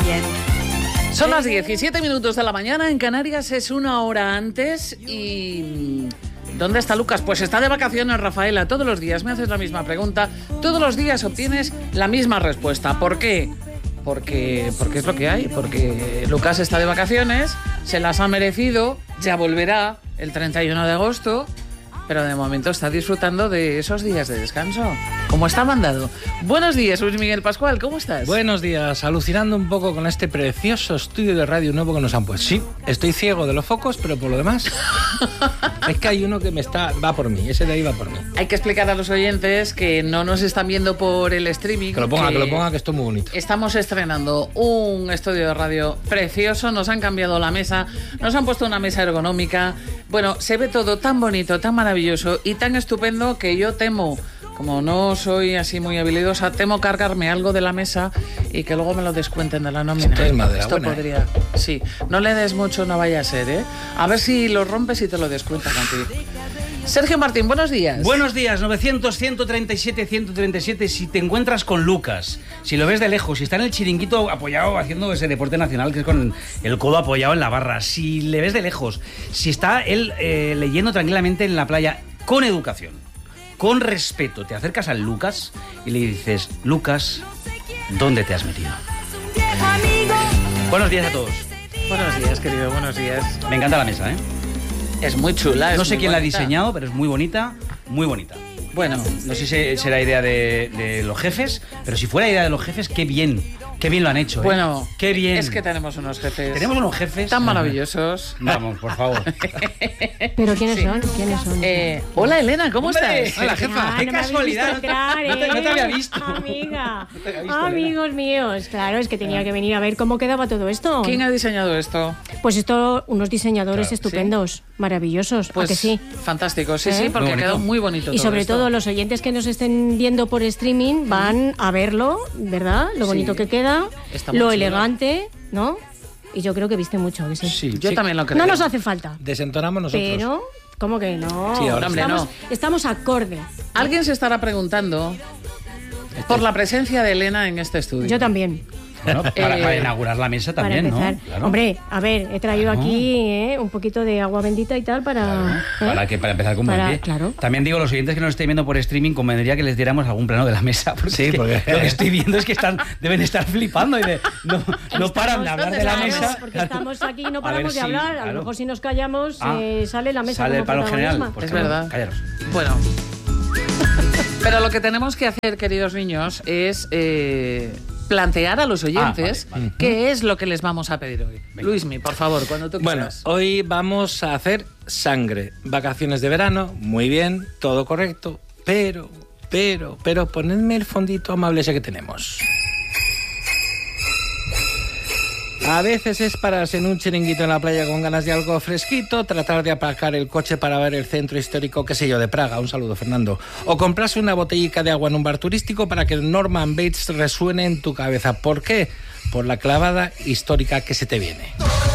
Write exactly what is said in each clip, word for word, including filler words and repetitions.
bien. Son las diecisiete minutos de la mañana, en Canarias es una hora antes y... ¿Dónde está Lucas? Pues está de vacaciones, Rafaela. Todos los días me haces la misma pregunta, todos los días obtienes la misma respuesta. ¿Por qué? Porque, porque es lo que hay, porque Lucas está de vacaciones, se las ha merecido, ya volverá el treinta y uno de agosto, pero de momento está disfrutando de esos días de descanso, como está mandado. Buenos días, Luis Miguel Pascual, ¿cómo estás? Buenos días, alucinando un poco con este precioso estudio de radio nuevo que nos han puesto. Sí, estoy ciego de los focos, pero por lo demás es que hay uno que me está va por mí, ese de ahí va por mí. Hay que explicar a los oyentes que no nos están viendo por el streaming. Que lo ponga, que, que lo ponga, que esto es muy bonito. Estamos estrenando un estudio de radio precioso, nos han cambiado la mesa, nos han puesto una mesa ergonómica. Bueno, se ve todo tan bonito, tan maravilloso y tan estupendo que yo temo, como no soy así muy habilidosa, temo cargarme algo de la mesa y que luego me lo descuenten de la nómina. Esto es madera Esto buena, podría, ¿eh? Sí, no le des mucho, no vaya a ser, ¿eh? A ver si lo rompes y te lo descuentan a ti. Sergio Martín, buenos días. Buenos días, novecientos, ciento treinta y siete, ciento treinta y siete. Si te encuentras con Lucas, si lo ves de lejos, si está en el chiringuito apoyado haciendo ese deporte nacional que es con el codo apoyado en la barra, si le ves de lejos, si está él eh, leyendo tranquilamente en la playa, con educación, con respeto, te acercas al Lucas y le dices: Lucas, ¿dónde te has metido? Buenos días a todos. Buenos días, querido, buenos días. Me encanta la mesa, ¿eh? Es muy chula. No es sé muy quién la ha bonita. diseñado, pero es muy bonita, muy bonita. Bueno, No sé si será idea de, de los jefes, pero si fuera idea de los jefes, qué bien, qué bien lo han hecho, ¿eh? bueno, qué bien. Es que tenemos unos jefes. Tenemos unos jefes tan maravillosos. Vamos, por favor. ¿Pero quiénes Sí. son? ¿Quiénes son? Eh, hola, Elena, ¿cómo Hombre, estás? hola, jefa, Ah, qué no me habéis casualidad. visto entrar, No te- no te ¿eh? había visto. Amiga, No te había visto, amigos míos. Claro, es que tenía que venir a ver cómo quedaba todo esto. ¿Quién ha diseñado esto? Pues esto, unos diseñadores Claro, estupendos, maravillosos, ¿a Pues que sí? fantástico, sí, ¿Eh? sí, porque Muy ha quedado bonito. muy bonito Y todo sobre esto. todo los oyentes que nos estén viendo por streaming van a verlo, ¿verdad? Lo bonito Sí. que queda, Está muy lo chulo. elegante, ¿no? Y yo creo que viste mucho, ¿que sí? Sí, Yo sí. también lo creo. No nos hace falta, Desentonamos nosotros. pero ¿cómo que no? Sí, ahora sí. estamos, Hombre, estamos acorde. Alguien se estará preguntando por la presencia de Elena en este estudio. Yo también. Bueno, para, Eh, para inaugurar la mesa también, para empezar. ¿no? Claro. Hombre, a ver, he traído Claro. aquí eh, un poquito de agua bendita y tal para... ¿eh? Para, que, para empezar con buen Para- pie. claro. También digo, los oyentes que nos estén viendo por streaming, convendría que les diéramos algún plano de la mesa. Porque Sí, es que porque- lo que estoy viendo es que están, deben estar flipando y de, no, no paran de hablar de la Claro, mesa. porque estamos aquí y no A paramos ver de si- hablar. A claro. lo mejor si nos callamos Ah, eh, sale la mesa Sale el como plano general. protagonismo. Pues Es claro, verdad. Callaros. Bueno. Pero lo que tenemos que hacer, queridos niños, es eh, plantear a los oyentes Ah, vale, vale. qué es lo que les vamos a pedir hoy. Venga. Luismi, por favor, cuando tú Bueno, quieras. hoy vamos a hacer sangre. Vacaciones de verano, muy bien, todo correcto, pero, pero, pero ponedme el fondito amable ese que tenemos. A veces es pararse en un chiringuito en la playa con ganas de algo fresquito, tratar de aparcar el coche para ver el centro histórico, qué sé yo, de Praga, un saludo Fernando, o comprarse una botellica de agua en un bar turístico para que el Norman Bates resuene en tu cabeza. ¿Por qué? Por la clavada histórica que se te viene.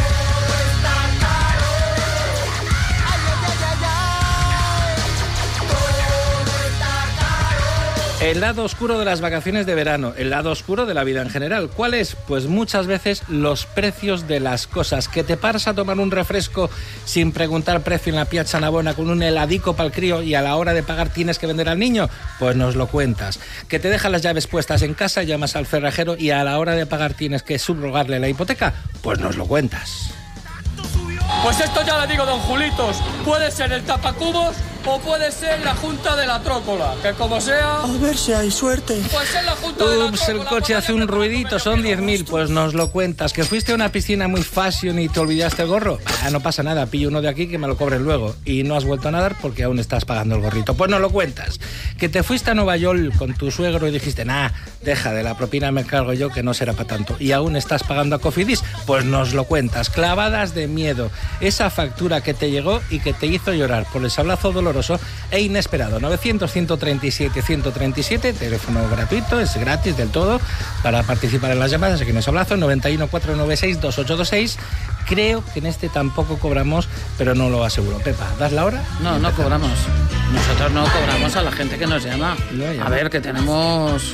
El lado oscuro de las vacaciones de verano, el lado oscuro de la vida en general. ¿Cuál es? Pues muchas veces los precios de las cosas. Que te paras a tomar un refresco sin preguntar precio en la Piazza Navona con un heladico para el crío y a la hora de pagar tienes que vender al niño, pues nos lo cuentas. Que te dejan las llaves puestas en casa, llamas al cerrajero y a la hora de pagar tienes que subrogarle la hipoteca, pues nos lo cuentas. Pues esto ya le digo, don Julitos, puede ser el tapacubos o puede ser la Junta de la Trócola, que como sea... A ver si hay suerte. Pues es la Junta de la Ups, el Trócola, coche por hace ahí un que te ruidito, preocupes, son que diez no mil, gusto. pues nos lo cuentas. ¿Que fuiste a una piscina muy fashion y te olvidaste el gorro? Ah, no pasa nada, pillo uno de aquí que me lo cobren luego. Y no has vuelto a nadar porque aún estás pagando el gorrito. Pues no lo cuentas. ¿Que te fuiste a Nueva York con tu suegro y dijiste, nah, deja, de la propina me cargo yo que no será para tanto? Y aún estás pagando a Cofidis, pues nos lo cuentas. Clavadas de miedo. Esa factura que te llegó y que te hizo llorar por el sablazo doloroso e inesperado. novecientos, ciento treinta y siete, ciento treinta y siete, teléfono gratuito, es gratis del todo para participar en las llamadas. Aquí nos abrazo, noventa y uno, cuatrocientos noventa y seis, veintiocho veintiséis. Creo que en este tampoco cobramos, pero no lo aseguro. Pepa, ¿das la hora? No, no cobramos. Nosotros no cobramos a la gente que nos llama. No llama. A ver, que tenemos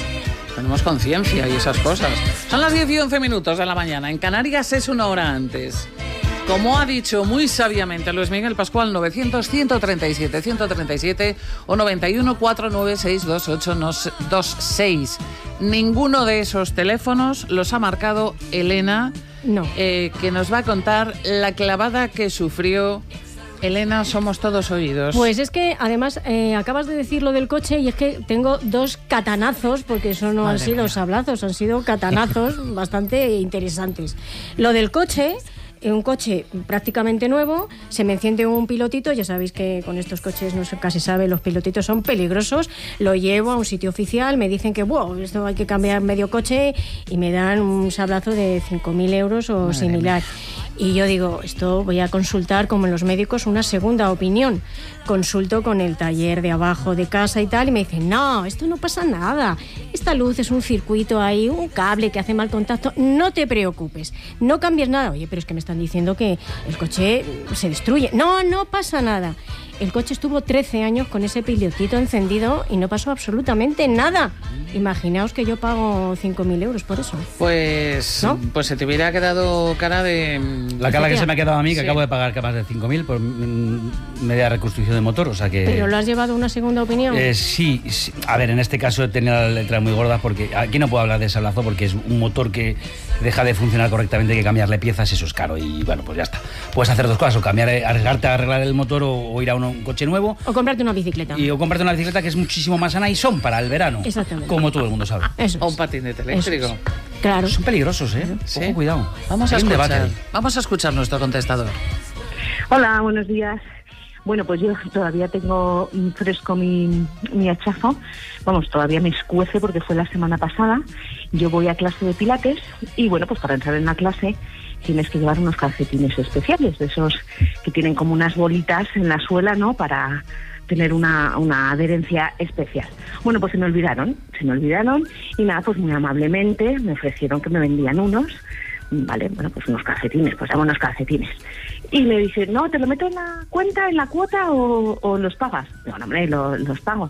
tenemos conciencia y esas cosas. Son las diez y once minutos de la mañana. En Canarias es una hora antes. Como ha dicho muy sabiamente Luis Miguel Pascual, novecientos, ciento treinta y siete, ciento treinta y siete o noventa y uno, cuatrocientos noventa y seis, veintiocho veintiséis. Ninguno de esos teléfonos los ha marcado Elena, No. eh, que nos va a contar la clavada que sufrió. Elena, somos todos oídos. Pues es que, además, eh, acabas de decir lo del coche y es que tengo dos catanazos, porque eso no Madre han sido mía. sablazos, han sido catanazos bastante interesantes. Lo del coche... Un coche prácticamente nuevo, se me enciende un pilotito, ya sabéis que con estos coches no se casi sabe, los pilotitos son peligrosos, lo llevo a un sitio oficial, me dicen que wow, esto hay que cambiar medio coche y me dan un sablazo de cinco mil euros o Madre similar. Y yo digo, esto voy a consultar, como en los médicos, una segunda opinión. Consulto con el taller de abajo de casa y tal, y me dicen, no, esto no pasa nada. Esta luz es un circuito ahí, un cable que hace mal contacto. No te preocupes, no cambies nada. Oye, pero es que me están diciendo que el coche se destruye. No, no pasa nada. El coche estuvo trece años con ese pilotito encendido y no pasó absolutamente nada. Imaginaos que yo pago cinco mil euros por eso. Pues, ¿No? pues se te hubiera quedado cara de... La cara que se me ha quedado a mí, que Sí. acabo de pagar más de cinco mil por mm, media reconstrucción de motor, o sea que... ¿Pero lo has llevado a una segunda opinión? Eh, sí, sí, a ver, en este caso tenía la letra muy gorda porque aquí no puedo hablar de sablazo porque es un motor que deja de funcionar correctamente, hay que cambiarle piezas, eso es caro y bueno, pues ya está. Puedes hacer dos cosas, o cambiar, arriesgarte a arreglar el motor o, o ir a un, un coche nuevo O comprarte una bicicleta. y o comprarte una bicicleta que es muchísimo más sana y son para el verano, Exactamente. como todo el mundo sabe. Eso O un es. patinete Eso eléctrico. es. Claro. Son peligrosos, ¿eh? Sí. Ojo, cuidado. Vamos a Hay un escuchar. debate ahí. Vamos a escuchar nuestro contestador. Hola, buenos días. Bueno, pues yo todavía tengo fresco mi, mi hachazo. Vamos, todavía me escuece porque fue la semana pasada. Yo voy a clase de pilates y bueno, pues para entrar en la clase tienes que llevar unos calcetines especiales, de esos que tienen como unas bolitas en la suela, ¿no? Para tener una, una adherencia especial. Bueno, pues se me olvidaron, se me olvidaron y nada, pues muy amablemente me ofrecieron que me vendían unos. Vale, bueno, pues unos calcetines, pues dame unos calcetines. Y me dice, no, ¿te lo meto en la cuenta, en la cuota o, o los pagas? Digo, no, hombre, lo, los pago.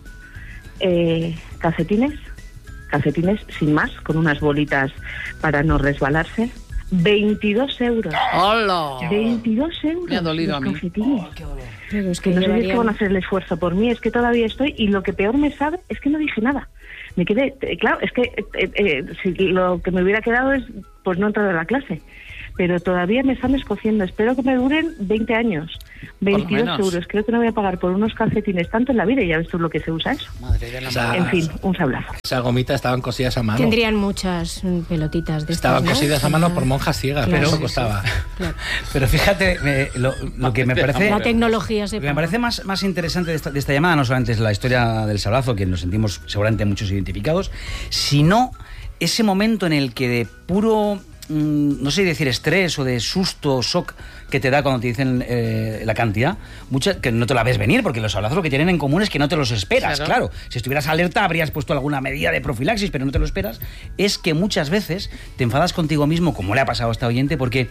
Eh, calcetines, calcetines sin más, con unas bolitas para no resbalarse. veintidós euros. ¡Hola! veintidós euros. Me ha dolido los a mí. calcetines. Pero es que Que no sé si es que llevarían- van a hacer el esfuerzo por mí, es que todavía estoy, y lo que peor me sabe es que no dije nada. Me quedé, eh, claro, es que eh, eh, si lo que me hubiera quedado es pues no entrar a la clase. Pero todavía me están escociendo. Espero que me duren veinte años. veintidós menos. euros. Creo que no voy a pagar por unos calcetines tanto en la vida y ya ves tú lo que se usa eso. Madre de la O sea, madre. En fin, un sablazo. Esas gomitas estaban cosidas a mano. Tendrían muchas mm, pelotitas de estas, Estaban ¿no? cosidas a mano por monjas ciegas, Claro. pero eso Sí, costaba. Claro. Pero fíjate, me- lo, lo que me parece... La tecnología se Lo que me parece más, más interesante de esta, de esta llamada no solamente es la historia del sablazo, que nos sentimos seguramente muchos identificados, sino ese momento en el que de puro, mm, no sé si decir estrés o de susto, shock que te da cuando te dicen eh, la cantidad, mucha, que no te la ves venir, porque los sablazos lo que tienen en común es que no te los esperas, Claro. claro. Si estuvieras alerta habrías puesto alguna medida de profilaxis, pero no te lo esperas. Es que muchas veces te enfadas contigo mismo, como le ha pasado a esta oyente, porque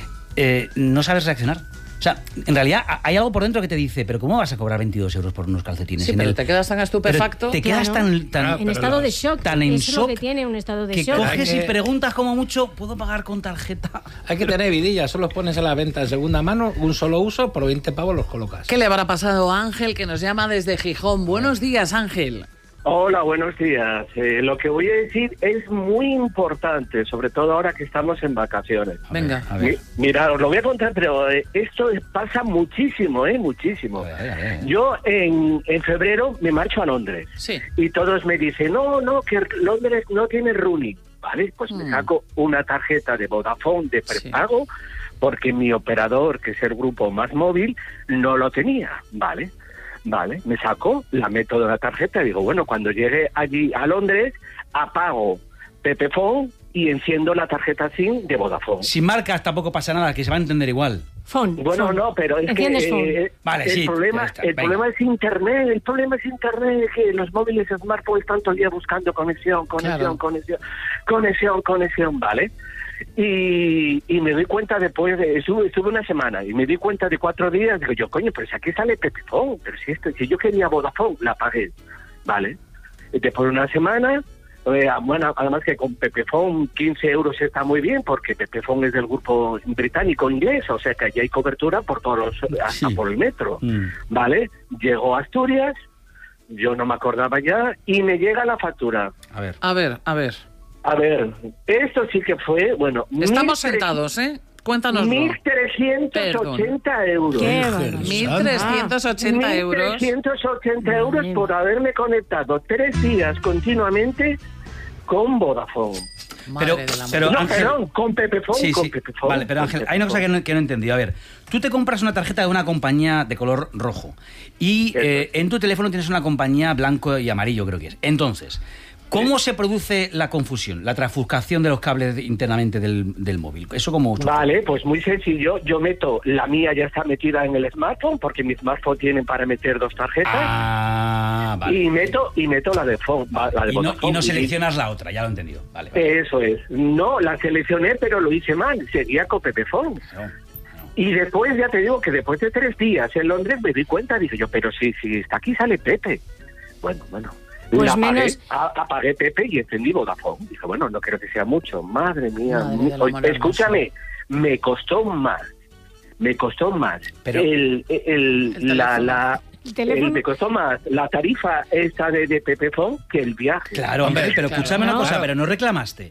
eh, no sabes reaccionar. O sea, en realidad a- hay algo por dentro que te dice, pero ¿cómo vas a cobrar veintidós euros por unos calcetines? Sí, En pero el- te quedas tan pero estupefacto. Te quedas Claro. tan, tan, Ah, En pero estado de los- shock. tan en Eso es lo shock que tiene un estado de que shock. coges Hay y que- preguntas como mucho, ¿puedo pagar con tarjeta? Hay que tener vidilla, solo los pones a la venta en segunda mano, un solo uso, por veinte pavos los colocas. ¿Qué le habrá pasado a Ángel, que nos llama desde Gijón? Buenos días, Ángel. Hola, buenos días. Eh, lo que voy a decir es muy importante, sobre todo ahora que estamos en vacaciones. Venga. A ver. Mi- Mira, os lo voy a contar, pero eh, esto pasa muchísimo, ¿eh? Muchísimo. A ver, a ver. Yo en, en febrero me marcho a Londres Sí. y todos me dicen, no, no, que Londres no tiene roaming. Vale, pues Mm. me saco una tarjeta de Vodafone de prepago porque mi operador, que es el grupo Más Móvil, no lo tenía. Vale. Vale, me saco, la meto de la tarjeta y digo, bueno, cuando llegue allí a Londres, apago Pepephone y enciendo la tarjeta SIM de Vodafone. Si marcas tampoco pasa nada, que se va a entender igual. Phone. Bueno, phone. no, pero es que Enciendes phone. eh, Vale, el sí, problema, ya está, el venga. problema es internet, el problema es internet, que los móviles smartphones están todo el día buscando conexión, conexión, Claro. conexión, conexión, conexión, ¿vale? Y, y me doy cuenta después de, estuve, estuve una semana y me di cuenta de cuatro días, digo yo, coño, pero si aquí sale Pepephone, pero si esto, si yo quería Vodafone, la pagué, ¿vale? Y después de una semana, Eh, bueno, además que con Pepefon quince euros está muy bien, porque Pepefon es del grupo británico-inglés, o sea que allí hay cobertura por todos los, hasta Sí. por el metro, Mm. ¿vale? Llegó a Asturias, yo no me acordaba ya, y me llega la factura. A ver. A ver, a ver. A ver, esto sí que fue, bueno... Estamos mil tre- sentados, ¿eh? Cuéntanoslo. mil trescientos ochenta euros. Qué Virgen barbaridad. mil trescientos ochenta euros. mil trescientos ochenta euros por haberme conectado tres días continuamente con Vodafone. Madre Pero- del amor. pero- no, Ángel- perdón, con Pepefone, Sí, con sí. Pepefone, Vale, pero con Ángel, hay una cosa que Pepefone. no, que no he entendido. A ver, tú te compras una tarjeta de una compañía de color rojo y Eso. eh, en tu teléfono tienes una compañía blanco y amarillo, creo que es. Entonces, ¿cómo se produce la confusión, la trafuscación de los cables internamente del, del móvil? ¿Eso cómo? Vale, pues muy sencillo. Yo meto, la mía ya está metida en el smartphone, porque mi smartphone tiene para meter dos tarjetas. Ah, vale. Y meto y meto la de phone, va- la de Y no, Vodafone. y no seleccionas la otra, ya lo he entendido. Vale, vale. Eh, Eso es. No, la seleccioné, pero lo hice mal. Seguía con Pepefone. Claro. Y después, ya te digo que después de tres días en Londres me di cuenta, dije yo, pero si, si está aquí sale Pepe. Bueno, bueno. Pues la apagué, menos- a- apagué Pepe y encendí Vodafone. Dije, bueno, no creo que sea mucho. Madre mía. Madre mu- del amor Oye, escúchame, me costó más. Me costó más. Pero- el, el, El la, teléfono. la, El teléfono. el- me costó más la tarifa esta de, de Pepefone que el viaje. Claro, hombre, pero claro. escúchame una No. cosa, pero no reclamaste.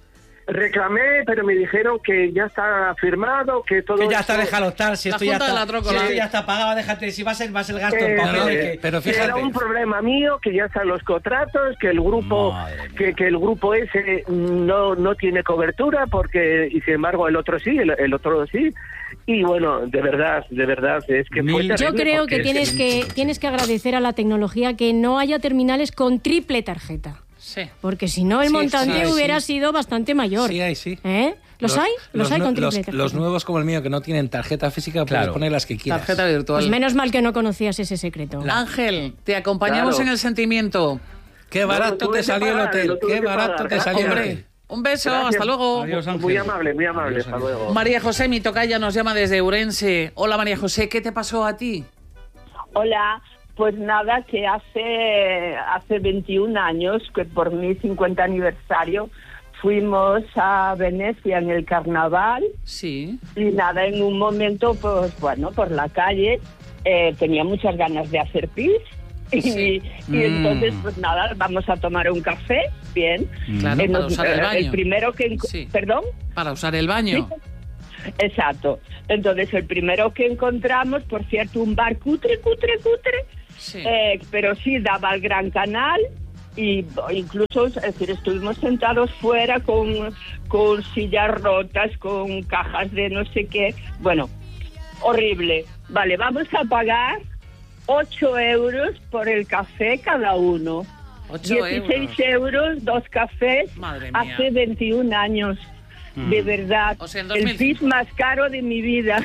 Reclamé, pero me dijeron que ya está firmado, que todo Que ya esto- está, déjalo estar, si La esto ya Junta de está, la Trócola. si esto ya está pagado, déjate, si va a ser, va a ser el gasto en Eh, papeles. no, que- pero que fíjate. era un problema mío, que ya están los contratos, que el grupo Madre mía. que, que el grupo ese no no tiene cobertura, porque y sin embargo el otro sí, el, el otro sí. Y bueno, de verdad, de verdad, es que fue Mil- terrible Yo creo porque que tienes que tienes que agradecer a la tecnología que no haya terminales con triple tarjeta. Sí. Porque si no, el Sí, montante sí, hubiera sí. sido bastante mayor. Sí, hay, sí. ¿Eh? ¿Los, hay? Los, hay nu- con triple los, tarjeta. los nuevos como el mío, que no tienen tarjeta física, Claro. puedes poner las que quieras. Tarjeta virtual. Pues menos mal que no conocías ese secreto. Ángel, te acompañamos Claro. en el sentimiento. Qué No, barato tuve te que salió el pagar, hotel. lo tuve Qué que barato pagar. te salió el Hombre, hotel. un beso, Gracias. hasta luego. Adiós, Ángel. muy amable, muy amable, Adiós, hasta Ángel. luego. María José, mi tocaya, nos llama desde Urense. Hola, María José, ¿qué te pasó a ti? Hola, pues nada, que hace, hace veintiún años, que por mi cincuenta aniversario, fuimos a Venecia en el carnaval Sí. y nada, en un momento, pues bueno, por la calle, eh, tenía muchas ganas de hacer pis y, Sí. y Mm. entonces, pues nada, vamos a tomar un café, bien. Claro, Eh, para nos- usar el eh, baño. primero que... enco- Sí. ¿Perdón? Para usar el baño. Exacto. Entonces, el primero que encontramos, por cierto, un bar cutre, cutre, cutre, Sí. eh, pero sí daba al Gran Canal y bo- incluso, es decir, estuvimos sentados fuera con, con sillas rotas, con cajas de no sé qué. Bueno, horrible. Vale, vamos a pagar ocho euros por el café cada uno. Ocho dieciséis euros. euros, dos cafés, Madre mía. hace veintiún años. De verdad, O sea, en el dos mil pis más caro de mi vida.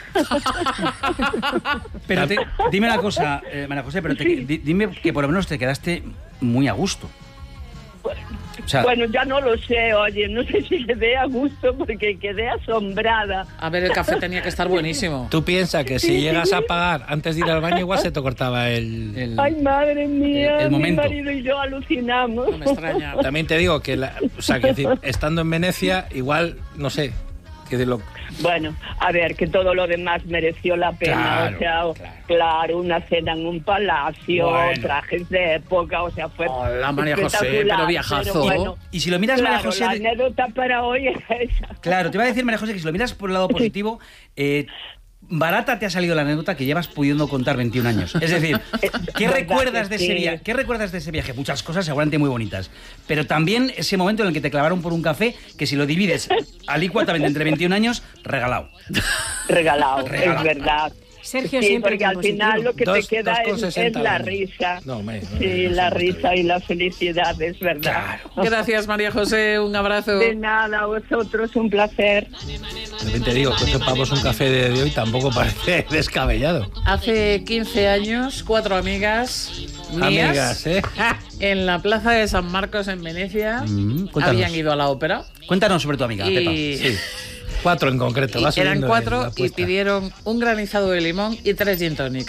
Pero te- dime una cosa, eh, María José, pero te- Sí. di- dime que por lo menos te quedaste muy a gusto. O sea, Bueno, ya no lo sé, oye, no sé si quedé a gusto porque quedé asombrada. A ver, el café tenía que estar buenísimo. Tú piensas que si llegas a pagar antes de ir al baño, igual se te cortaba el... el- Ay, madre mía, el mi momento. marido y yo alucinamos. No me extraña. También te digo que, la- o sea, que decir, estando en Venecia, igual, no sé, que de lo... Bueno, a ver, que todo lo demás mereció la pena. Claro, o sea, claro. claro, una cena en un palacio, Bueno. trajes de época, o sea, fue Hola, María José, espectacular, pero viajazo. pero bueno, Y si lo miras, María claro, José, la de- anécdota para hoy es esa. Claro, te iba a decir, María José, que si lo miras por el lado positivo, eh, barata te ha salido la anécdota que llevas pudiendo contar veintiún años. Es decir, ¿qué verdad recuerdas que de ese sí. viaje? ¿Qué recuerdas de ese viaje? Muchas cosas seguramente muy bonitas. Pero también ese momento en el que te clavaron por un café, que si lo divides alícuatamente entre veintiún años, regalado. Regalado, Regalado. es verdad. Sergio Sí, siempre porque con al positivo. final lo que Dos- te queda dos con es, sesenta es la años. risa. No, hombre, no, sí, no, la no, risa y la felicidad, es verdad. Gracias, María José, un abrazo. De nada, a vosotros, un placer. También te digo, que ocho pavos un café de, de hoy tampoco parece descabellado. Hace quince años, cuatro amigas mías Amigas, ¿eh? en la plaza de San Marcos en Venecia Mm, cuéntanos. habían ido a la ópera Cuéntanos sobre tu amiga, y, Pepa. Sí. Cuatro en concreto. y va eran subiendo cuatro la y apuesta. pidieron un granizado de limón y tres gin tonics.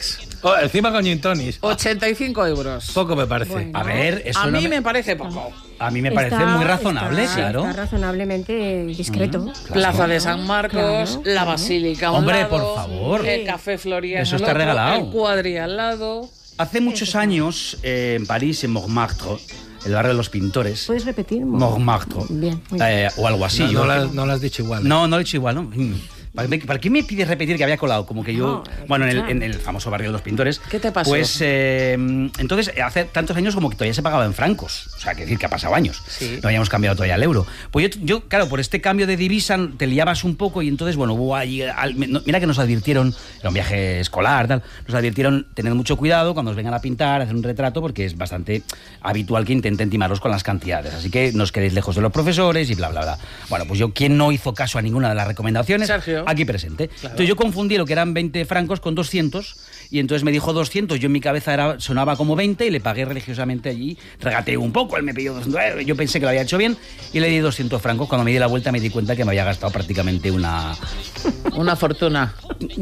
Oh, encima con gin tonics. ochenta y cinco euros. Poco me parece. Bueno. A ver, eso A no mí me... me parece poco. A mí me parece Está- muy razonable, está- claro. Está razonablemente discreto. Plaza de San Marcos, Claro, la claro. Basílica a un Hombre, lado, por favor. el Café Florian Eso al está otro, regalado. el Cuadri al lado. Hace muchos años, eh, en París, en Montmartre, el barrio de los pintores, ¿Puedes repetir? Montmartre, Bien, muy bien. eh, o algo así. No, yo- no, lo has, no lo has dicho igual. No, no lo he dicho igual, ¿no? Mm. ¿Para, qué- ¿Para qué me pides repetir que había colado? Como que yo... No, bueno, en el, escucha. en el famoso barrio de los pintores. ¿Qué te pasó? Pues eh, entonces, hace tantos años como que todavía se pagaba en francos. O sea, que decir que ha pasado años. Sí. No habíamos cambiado todavía al euro. Pues yo, yo, claro, por este cambio de divisa te liabas un poco y entonces, bueno, hubo allí... al- no, mira que nos advirtieron, era un viaje escolar, tal, nos advirtieron tener mucho cuidado cuando os vengan a pintar, a hacer un retrato, porque es bastante habitual que intenten timaros con las cantidades. Así que no os quedéis lejos de los profesores y bla, bla, bla. Bueno, pues yo, ¿quién no hizo caso a ninguna de las recomendaciones? Sergio. Aquí presente. Entonces yo confundí lo que eran veinte francos con doscientos y entonces me dijo doscientos, yo en mi cabeza era, sonaba como veinte y le pagué religiosamente allí, regateé un poco, él me pidió doscientos, yo pensé que lo había hecho bien y le di doscientos francos. Cuando me di la vuelta me di cuenta que me había gastado prácticamente una Una fortuna.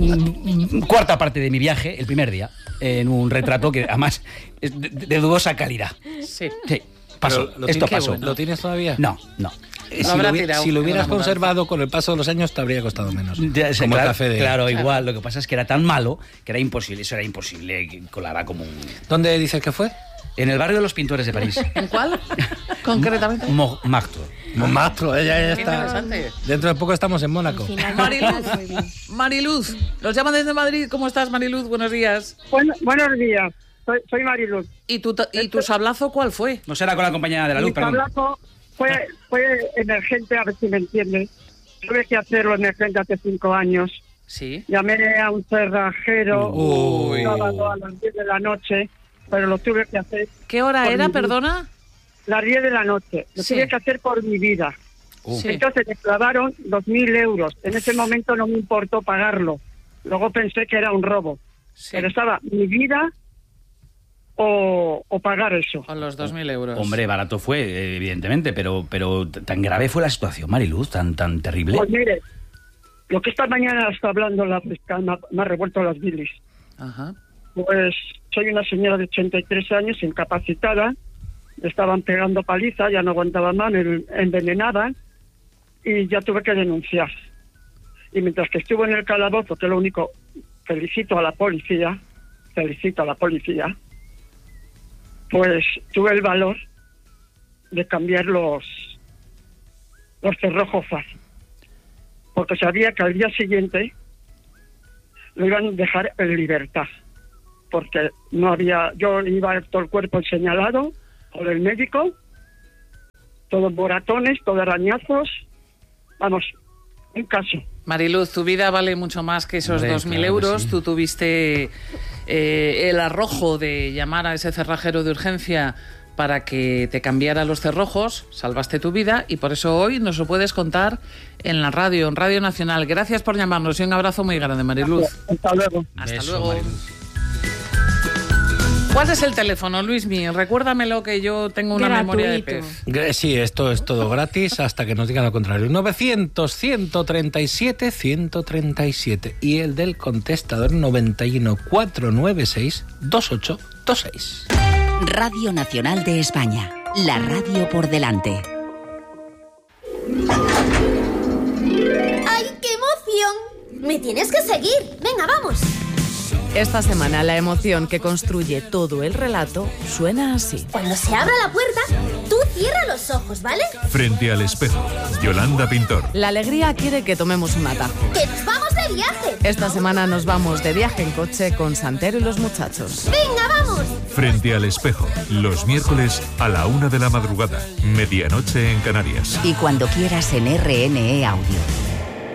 cuarta parte de mi viaje, el primer día, en un retrato que además es de, de dudosa calidad. Sí. Sí, pasó, Pero, ¿lo esto tienes- pasó. ¿Lo tienes todavía? No, no. Eh, Lo si, habrá lo, hubi- tirado si lo en hubieras una mudanza. conservado con el paso de los años, te habría costado menos. Ya sé, Como claro, el café de... claro, igual. Lo que pasa es que era tan malo que era imposible. Eso era imposible que colara como un... ¿Dónde dices que fue? En el barrio de los pintores de París. ¿En cuál? Concretamente. Montmartre. Montmartre, ella ya Qué está. interesante. Dentro de poco estamos en Mónaco. Al final, Mariluz. muy bien. Mariluz, nos llaman desde Madrid. ¿Cómo estás, Mariluz? Buenos días. Bueno, buenos días, soy, soy Mariluz. ¿Y tu, ta- y tu sablazo cuál fue? No será con la compañía de la luz, Mi perdón. tablazo fue, fue emergente, a ver si me entiendes. Tuve que hacerlo emergente hace cinco años. Sí. Llamé a un cerrajero Uy. un sábado a las diez de la noche, pero lo tuve que hacer ¿Qué hora Por era, mi- perdona? las diez de la noche. Lo Sí. tuve que hacer por mi vida. Sí. Entonces me clavaron dos mil euros. En ese momento no me importó pagarlo. Luego pensé que era un robo. Sí. Pero estaba mi vida o, o pagar eso. Con los dos mil euros. Hombre, barato fue, eh, evidentemente, pero, pero t- tan grave fue la situación, Mariluz, tan, tan terrible. Pues mire, lo que esta mañana está hablando la fiscal me ha, me ha revuelto las bilis. Ajá. Pues soy una señora de ochenta y tres años, incapacitada, me estaban pegando paliza, ya no aguantaba más, me envenenaban y ya tuve que denunciar. Y mientras que estuve en el calabozo, que es lo único, felicito a la policía, felicito a la policía, pues tuve el valor de cambiar los, los cerrojos fácil. Porque sabía que al día siguiente lo iban a dejar en libertad. Porque no había, yo iba todo el cuerpo señalado por el médico, todos moratones, todos arañazos, vamos, un caso. Mariluz, tu vida vale mucho más que esos Hombre, dos mil claro que euros. sí. Tú tuviste eh, el arrojo de llamar a ese cerrajero de urgencia para que te cambiara los cerrojos, salvaste tu vida y por eso hoy nos lo puedes contar en la radio, en Radio Nacional. Gracias por llamarnos y un abrazo muy grande, Mariluz. Hasta luego. Hasta Beso, luego. Mariluz. ¿Cuál es el teléfono, Luismi? Recuérdamelo que yo tengo una memoria de Gratuito. pez. Gra- Sí, esto es todo gratis hasta que nos digan lo contrario. novecientos, ciento treinta y siete, ciento treinta y siete y el del contestador noventa y uno, cuatrocientos noventa y seis, veintiocho veintiséis. Radio Nacional de España, la radio por delante. ¡Ay, qué emoción! Me tienes que seguir. Venga, vamos. Esta semana la emoción que construye todo el relato suena así. Cuando se abra la puerta, tú cierra los ojos, ¿vale? Frente al espejo, Yolanda Pintor. La alegría quiere que tomemos un atajo. ¡Que nos vamos de viaje! Esta semana nos vamos de viaje en coche con Santero y los muchachos. ¡Venga, vamos! Frente al espejo, los miércoles a la una de la madrugada, medianoche en Canarias. Y cuando quieras en R N E Audio.